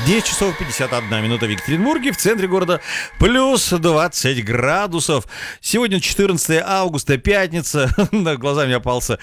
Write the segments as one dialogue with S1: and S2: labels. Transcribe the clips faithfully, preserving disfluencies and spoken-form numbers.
S1: девять часов пятьдесят одна минута в Екатеринбурге, в центре города плюс двадцать градусов. Сегодня четырнадцатое августа, пятница. На глаза мне попался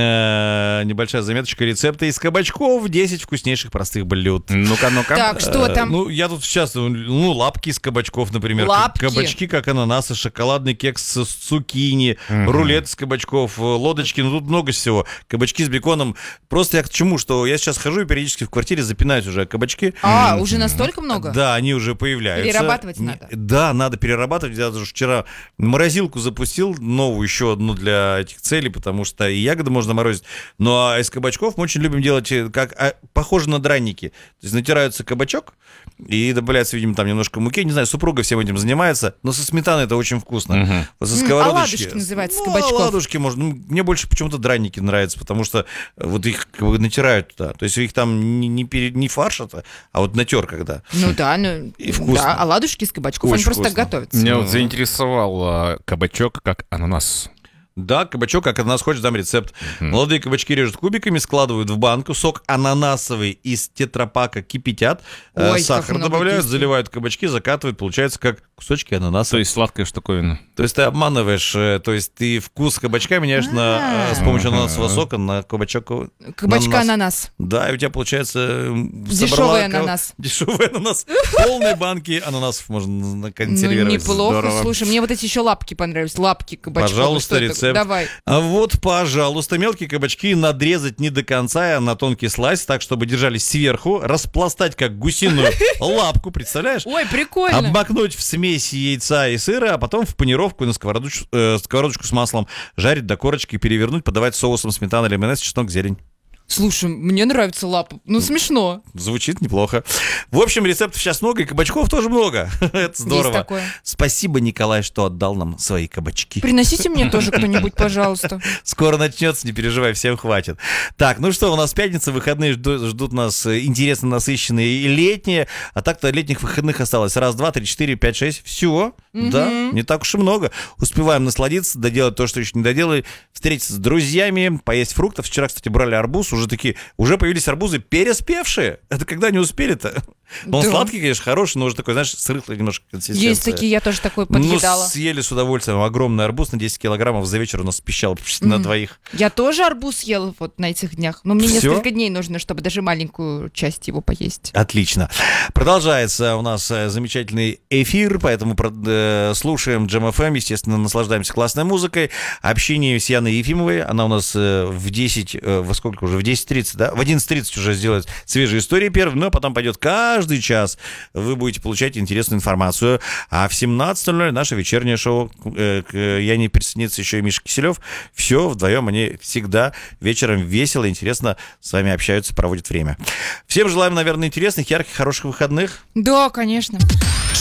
S1: э, небольшая заметочка рецепта из кабачков. десять вкуснейших простых блюд.
S2: Ну-ка, ну-ка.
S3: Так, что там?
S1: Э, ну, я тут сейчас, ну, лапки из кабачков, например.
S3: Лапки?
S1: Кабачки, как ананасы, шоколадный кекс с цукини,
S2: Мгм.
S1: рулет из кабачков, лодочки. Ну, тут много всего. Кабачки с беконом. Просто я к чему, что я сейчас хожу и периодически в квартире запинаюсь уже кабачки.
S3: А, уже настолько много?
S1: Да, они уже появляются.
S3: Перерабатывать
S1: Не-
S3: надо.
S1: Да, надо перерабатывать. Я даже вчера морозилку запустил, новую еще одну для этих целей, потому что и ягоды можно морозить. Ну, а из кабачков мы очень любим делать, э, как а, похоже на драники. То есть натирается кабачок и добавляется, видимо, там немножко муки. Не знаю, супруга всем этим занимается, но со сметаной это очень вкусно.
S2: Мгм.
S1: Вот со
S3: М,
S1: сковородочки.
S3: оладушки называются, с
S1: Ну,
S3: кабачков.
S1: оладушки можно. Ну, мне больше почему-то драники нравятся, потому что вот их как бы натирают туда. То есть их там не, не, пере- не фарш это, а вот натер когда.
S3: Ну да, ну
S1: И вкусно.
S3: да, оладушки из кабачков, они
S1: Очень
S3: просто так
S1: вкусно.
S3: готовятся.
S2: Меня
S1: Ну.
S2: вот заинтересовал а, кабачок как ананас.
S1: Да, кабачок, как ананас, хочешь, дам рецепт. Молодые кабачки режут кубиками, складывают в банку, сок ананасовый из тетрапака кипятят, э,
S3: Ой, как
S1: сахар
S3: много
S1: добавляют,
S3: кисти.
S1: заливают кабачки, закатывают, получается как кусочки ананаса.
S2: То есть сладкая штуковина.
S1: То есть ты обманываешь, э, то есть ты вкус кабачка меняешь на, э, с помощью
S2: Ага.
S1: ананасового сока на кабачок.
S3: Кабачка
S1: ананас.
S3: ананас.
S1: Да, и у тебя получается... м,
S3: Дешевый
S1: собрала ка-
S3: ананас.
S1: Дешевый ананас. Полные банки ананасов можно
S3: Ну,
S1: консервировать.
S3: неплохо.
S1: Здорово.
S3: Слушай, мне вот эти еще лапки понравились. Лапки кабачковые.
S1: Пожалуйста,
S3: Что это?
S1: рецепт.
S3: Давай.
S1: А вот, пожалуйста, мелкие кабачки надрезать не до конца, а на тонкий слайс, так, чтобы держались сверху, распластать, как гусиную лапку, представляешь?
S3: Ой, прикольно.
S1: Обмакнуть в смесь яйца и сыра, а потом в панировку на сковородочку, э, сковородочку с маслом, жарить до корочки, перевернуть, подавать соусом сметана, лимонез, чеснок, зелень.
S3: Слушай, мне нравится лапа. Ну, смешно.
S1: Звучит неплохо. В общем, рецептов сейчас много, и кабачков тоже много. Это здорово.
S3: Есть такое.
S1: Спасибо, Николай, что отдал нам свои кабачки.
S3: Приносите мне тоже кто-нибудь, пожалуйста.
S1: Скоро начнется, не переживай, всем хватит. Так, ну что, у нас пятница, выходные жду- ждут нас э, интересно насыщенные и летние. А так-то летних выходных осталось раз, два, три, четыре, пять, шесть. Все, да, не так уж и много. Успеваем насладиться, доделать то, что еще не доделали, встретиться с друзьями, поесть фруктов. Вчера, кстати, брали арбуз, уже такие, уже появились арбузы переспевшие. Это когда не успели-то? Он
S3: Да.
S1: сладкий, конечно, хороший, но уже такой, знаешь, с рыхлой немножко консистенцией.
S3: Есть такие, я тоже такой
S1: Ну,
S3: подъедала.
S1: съели с удовольствием огромный арбуз на десять килограммов, за вечер у нас пищал на двоих.
S3: Я тоже арбуз ел вот на этих днях. Но мне
S1: Всё?
S3: несколько дней нужно, чтобы даже маленькую часть его поесть.
S1: Отлично. Продолжается у нас э, замечательный эфир, поэтому про- э, слушаем Джем эф эм, естественно, наслаждаемся классной музыкой, общением с Яной Ефимовой. Она у нас э, в десять, э, во сколько уже, в десять тридцать, да? В одиннадцать тридцать уже сделает свежие истории первые, но потом пойдет каждый час. Вы будете получать интересную информацию. А в семнадцать ноль ноль наше вечернее шоу. Э, к Яне присоединится еще и Миша Киселев. Все, вдвоем они всегда вечером весело, интересно с вами общаются, проводят время. Всем желаем, наверное, интересных, ярких, хороших выходных.
S3: Да, конечно.